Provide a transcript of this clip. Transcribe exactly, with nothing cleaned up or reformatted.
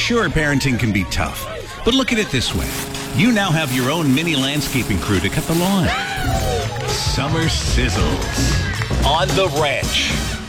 Sure, parenting can be tough, but look at it this way. You now have your own mini landscaping crew to cut the lawn. Summer sizzles on the ranch.